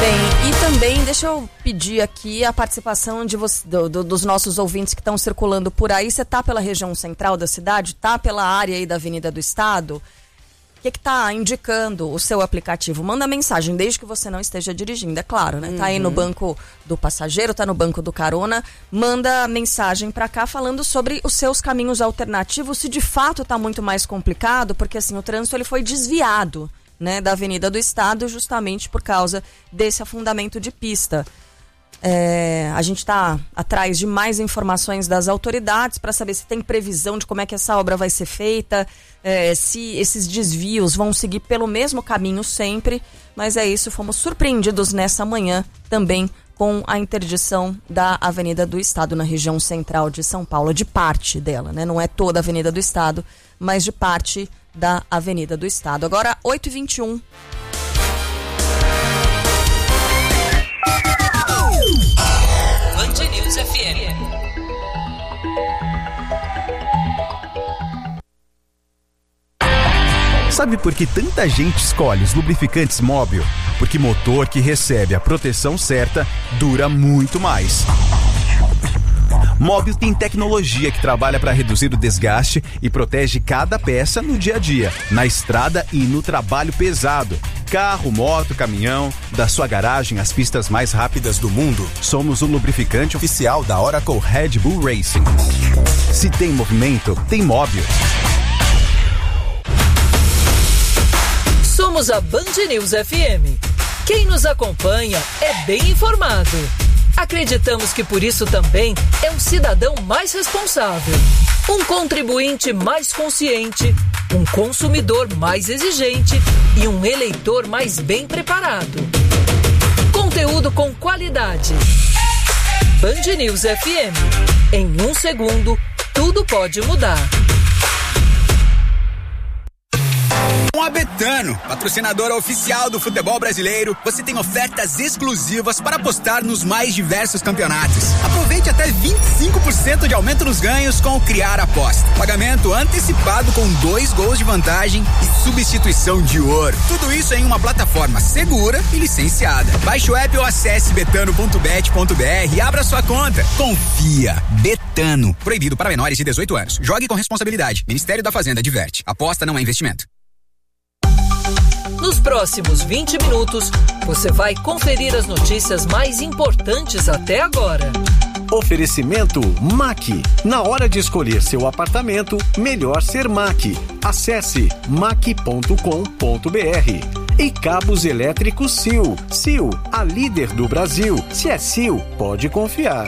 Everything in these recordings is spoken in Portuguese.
Bem, e também deixa eu pedir aqui a participação de dos nossos ouvintes que estão circulando por aí. Você está pela região central da cidade? Está pela área aí da Avenida do Estado? O que está indicando o seu aplicativo? Manda mensagem, desde que você não esteja dirigindo, é claro, né? Tá aí no banco do passageiro, tá no banco do carona, manda mensagem para cá falando sobre os seus caminhos alternativos, se de fato tá muito mais complicado, porque assim, o trânsito ele foi desviado, né, da Avenida do Estado justamente por causa desse afundamento de pista. A gente está atrás de mais informações das autoridades para saber se tem previsão de como é que essa obra vai ser feita, se esses desvios vão seguir pelo mesmo caminho sempre, mas é isso, fomos surpreendidos nessa manhã também com a interdição da Avenida do Estado na região central de São Paulo, de parte dela, né? Não é toda a Avenida do Estado, mas de parte da Avenida do Estado. Agora, 8h21. Band News FM. Sabe por que tanta gente escolhe os lubrificantes Móbil? Porque motor que recebe a proteção certa dura muito mais. Móbil tem tecnologia que trabalha para reduzir o desgaste e protege cada peça no dia a dia, na estrada e no trabalho pesado. Carro, moto, caminhão, da sua garagem às pistas mais rápidas do mundo, somos o lubrificante oficial da Oracle Red Bull Racing. Se tem movimento, tem Móbil. Somos a Band News FM. Quem nos acompanha é bem informado. Acreditamos que por isso também é um cidadão mais responsável, um contribuinte mais consciente, um consumidor mais exigente e um eleitor mais bem preparado. Conteúdo com qualidade. Band News FM. Em 1 segundo, tudo pode mudar. Com a Betano, patrocinadora oficial do futebol brasileiro, você tem ofertas exclusivas para apostar nos mais diversos campeonatos. Aproveite até 25% de aumento nos ganhos com o Criar Aposta. Pagamento antecipado com 2 gols de vantagem e substituição de ouro. Tudo isso em uma plataforma segura e licenciada. Baixe o app ou acesse betano.bet.br e abra sua conta. Confia. Betano. Proibido para menores de 18 anos. Jogue com responsabilidade. Ministério da Fazenda adverte. Aposta não é investimento. Nos próximos 20 minutos, você vai conferir as notícias mais importantes até agora. Oferecimento MAC. Na hora de escolher seu apartamento, melhor ser MAC. Acesse mac.com.br. E cabos elétricos Sil. Sil, a líder do Brasil. Se é Sil, pode confiar.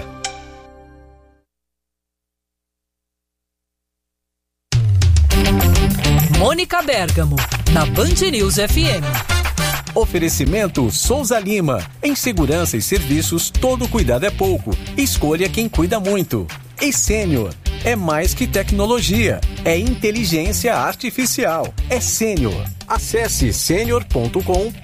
Mônica Bergamo, na Band News FM. Oferecimento Souza Lima. Em segurança e serviços, todo cuidado é pouco. Escolha quem cuida muito. E Sênior. É mais que tecnologia. É inteligência artificial. É Sênior. Acesse senior.com.br.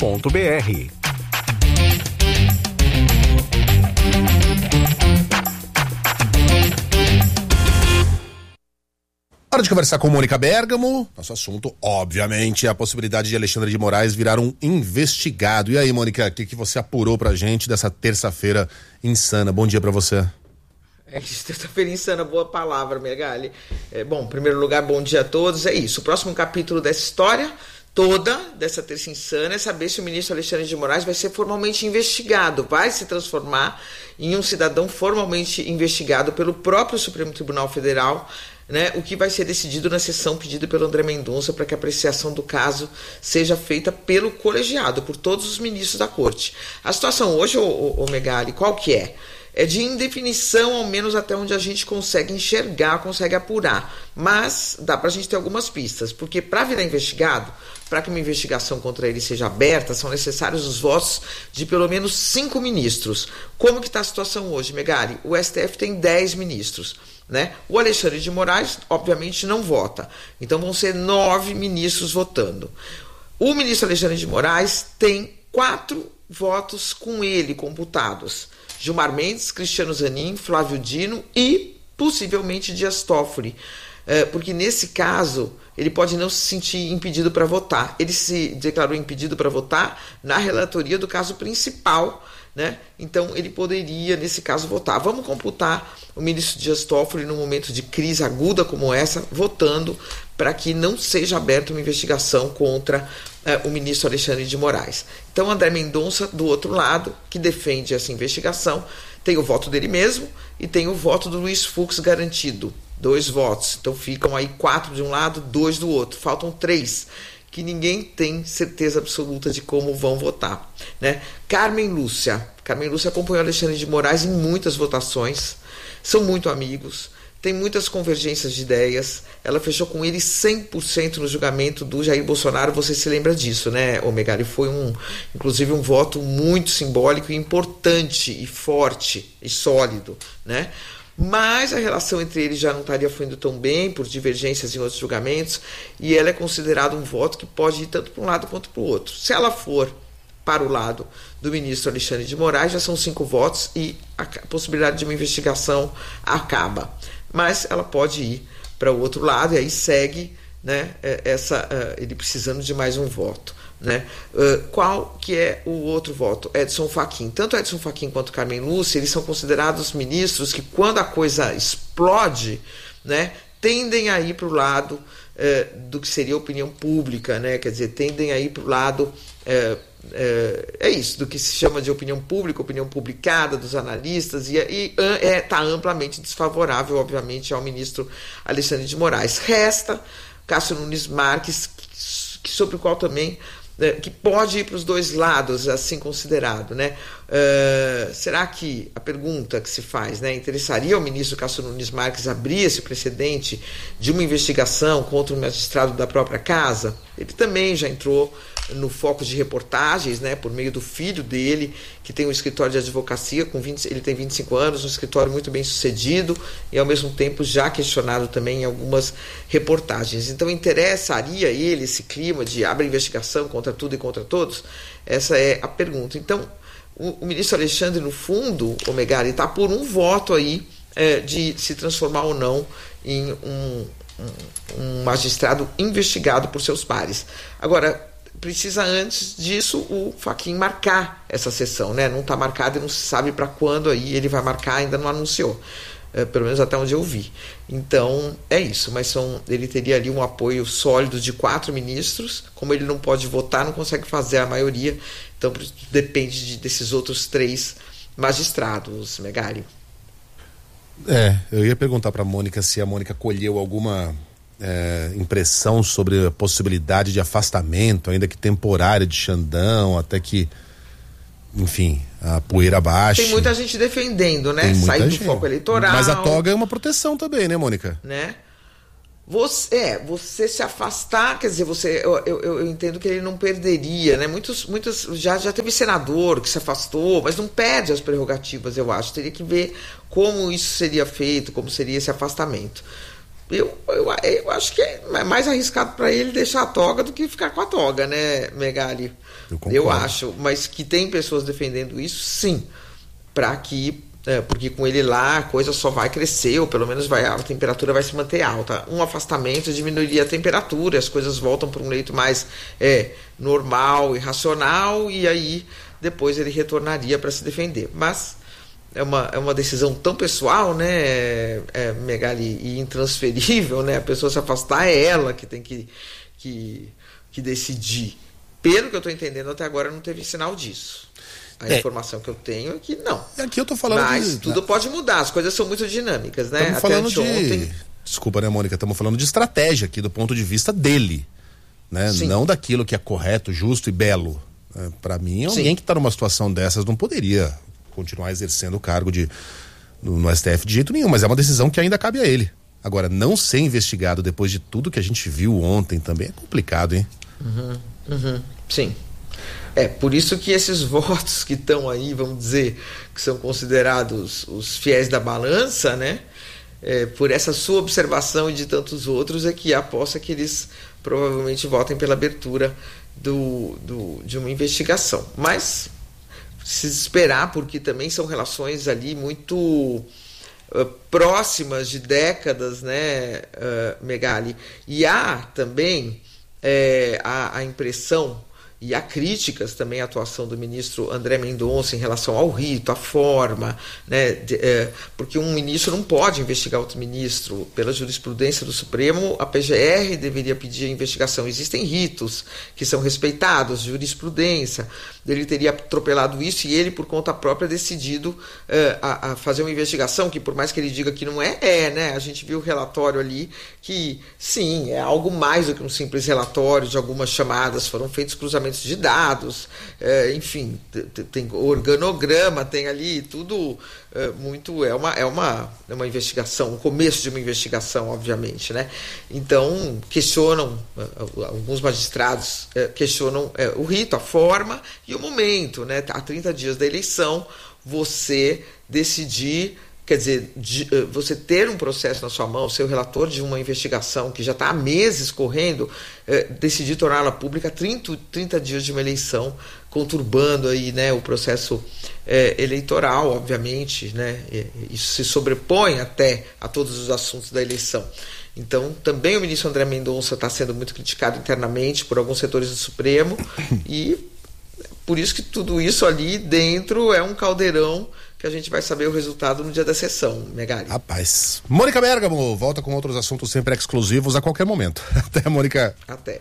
Hora de conversar com Mônica Bergamo. Nosso assunto, obviamente, é a possibilidade de Alexandre de Moraes virar um investigado. E aí, Mônica, o que você apurou pra gente dessa terça-feira insana? Bom dia pra você. Terça-feira insana, boa palavra, Megali. Bom, em primeiro lugar, bom dia a todos. É isso, o próximo capítulo dessa história toda, dessa terça insana, é saber se o ministro Alexandre de Moraes vai ser formalmente investigado, vai se transformar em um cidadão formalmente investigado pelo próprio Supremo Tribunal Federal, né, o que vai ser decidido na sessão pedida pelo André Mendonça para que a apreciação do caso seja feita pelo colegiado, por todos os ministros da corte. A situação hoje, ô Megali, qual que é? É de indefinição, ao menos até onde a gente consegue enxergar, consegue apurar. Mas dá para a gente ter algumas pistas, porque para virar investigado, para que uma investigação contra ele seja aberta, são necessários os votos de pelo menos 5 ministros. Como que está a situação hoje, Megali? O STF tem 10 ministros. Né? O Alexandre de Moraes, obviamente, não vota. Então vão ser 9 ministros votando. O ministro Alexandre de Moraes tem 4 votos com ele computados. Gilmar Mendes, Cristiano Zanin, Flávio Dino e, possivelmente, Dias Toffoli. porque nesse caso ele pode não se sentir impedido para votar. Ele se declarou impedido para votar na relatoria do caso principal, né? Então ele poderia, nesse caso, votar. Vamos computar o ministro Dias Toffoli, num momento de crise aguda como essa, votando para que não seja aberta uma investigação contra o ministro Alexandre de Moraes. Então André Mendonça, do outro lado, que defende essa investigação, tem o voto dele mesmo e tem o voto do Luiz Fux garantido. 2 votos. Então ficam aí 4 de um lado, 2 do outro. Faltam 3, que ninguém tem certeza absoluta de como vão votar, né? Carmen Lúcia acompanhou Alexandre de Moraes em muitas votações, são muito amigos, tem muitas convergências de ideias. Ela fechou com ele 100% no julgamento do Jair Bolsonaro. Você se lembra disso, né, Megali? Foi inclusive um voto muito simbólico e importante e forte e sólido, né? Mas a relação entre eles já não estaria fluindo tão bem por divergências em outros julgamentos, e ela é considerada um voto que pode ir tanto para um lado quanto para o outro. Se ela for para o lado do ministro Alexandre de Moraes, já são 5 votos e a possibilidade de uma investigação acaba. Mas ela pode ir para o outro lado e aí segue, né, ele precisando de mais um voto, né? Qual que é o outro voto? Edson Fachin. Tanto Edson Fachin quanto Carmen Lúcia, eles são considerados ministros que, quando a coisa explode, né, tendem a ir para o lado do que seria a opinião pública, né? Quer dizer, tendem a ir para o lado do que se chama de opinião pública, opinião publicada dos analistas, e está amplamente desfavorável, obviamente, ao ministro Alexandre de Moraes. Resta Cássio Nunes Marques, sobre o qual também que pode ir para os 2 lados, assim considerado, né? Será que a pergunta que se faz, né, interessaria ao ministro Cássio Nunes Marques abrir esse precedente de uma investigação contra um magistrado da própria casa? Ele também já entrou no foco de reportagens, né, por meio do filho dele, que tem um escritório de advocacia, ele tem 25 anos, um escritório muito bem sucedido e ao mesmo tempo já questionado também em algumas reportagens. Então interessaria ele esse clima de abre investigação contra tudo e contra todos? Essa é a pergunta. Então o ministro Alexandre, no fundo, o Megali, está por um voto aí de se transformar ou não em um magistrado investigado por seus pares. Agora, precisa, antes disso, o Fachin marcar essa sessão, né? Não está marcado e não se sabe para quando aí ele vai marcar, ainda não anunciou, pelo menos até onde eu vi. Então é isso, mas ele teria ali um apoio sólido de 4 ministros. Como ele não pode votar, não consegue fazer a maioria, então depende desses outros 3 magistrados, Megali. Eu ia perguntar para a Mônica se a Mônica colheu alguma impressão sobre a possibilidade de afastamento, ainda que temporário, de Xandão, até que, enfim, a poeira baixe. Tem muita gente defendendo, né? Sair do foco eleitoral. Mas a toga é uma proteção também, né, Mônica? Né? Você se afastar, quer dizer, eu entendo que ele não perderia, né? Muitos já teve senador que se afastou, mas não perde as prerrogativas, eu acho. Teria que ver como isso seria feito, como seria esse afastamento. Eu acho que é mais arriscado para ele deixar a toga do que ficar com a toga, né, Megali? Eu acho, mas que tem pessoas defendendo isso, sim, porque com ele lá a coisa só vai crescer, ou pelo menos a temperatura vai se manter alta. Um afastamento diminuiria a temperatura, as coisas voltam para um leito mais normal e racional, e aí depois ele retornaria para se defender. Mas é uma decisão tão pessoal, né, Megali, e intransferível, né? A pessoa se afastar é ela que tem que decidir. Pelo que eu estou entendendo, até agora não teve sinal disso. A informação que eu tenho é que não. Aqui eu tô falando mas tudo pode mudar, as coisas são muito dinâmicas, né? Estamos falando ontem. Desculpa, né, Mônica? Estamos falando de estratégia aqui do ponto de vista dele, né? Não daquilo que é correto, justo e belo. Para mim, alguém que está numa situação dessas não poderia continuar exercendo o cargo no STF de jeito nenhum, mas é uma decisão que ainda cabe a ele. Agora, não ser investigado depois de tudo que a gente viu ontem também é complicado, hein? Sim. Por isso que esses votos que estão aí, vamos dizer, que são considerados os fiéis da balança, né? Por essa sua observação e de tantos outros, é que aposta que eles provavelmente votem pela abertura de uma investigação. Mas se esperar, porque também são relações ali muito próximas de décadas, né, Megali? E há também a impressão e há críticas também à atuação do ministro André Mendonça em relação ao rito, à forma, né, porque um ministro não pode investigar outro ministro. Pela jurisprudência do Supremo, a PGR deveria pedir a investigação. Existem ritos que são respeitados, jurisprudência. Ele teria atropelado isso e ele, por conta própria, decidido a fazer uma investigação que, por mais que ele diga que não né? A gente viu o relatório ali que, sim, é algo mais do que um simples relatório de algumas chamadas, foram feitos cruzamentos de dados, enfim, tem organograma, tem ali tudo muito, é uma investigação, o começo de uma investigação, obviamente, né? Então, questionam, alguns magistrados questionam o rito, a forma e o momento, né? Há 30 dias da eleição, você decidir, quer dizer, você ter um processo na sua mão, ser o relator de uma investigação que já está há meses correndo, decidir torná-la pública 30 dias de uma eleição, conturbando aí, né, o processo eleitoral, obviamente, né? Isso se sobrepõe até a todos os assuntos da eleição. Então, também o ministro André Mendonça está sendo muito criticado internamente por alguns setores do Supremo e por isso que tudo isso ali dentro é um caldeirão que a gente vai saber o resultado no dia da sessão, Megali. Rapaz. Mônica Bergamo volta com outros assuntos sempre exclusivos a qualquer momento. Até, Mônica. Até.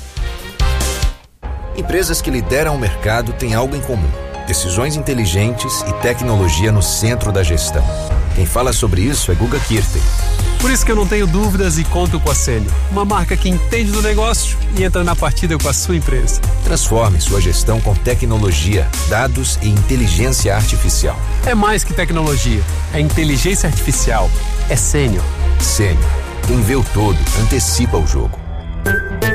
Empresas que lideram o mercado têm algo em comum: decisões inteligentes e tecnologia no centro da gestão. Quem fala sobre isso é Guga Kirten. Por isso que eu não tenho dúvidas e conto com a Sênior, uma marca que entende do negócio e entra na partida com a sua empresa. Transforme sua gestão com tecnologia, dados e inteligência artificial. É mais que tecnologia, é inteligência artificial, é Sênior. Sênior. Quem vê o todo, antecipa o jogo.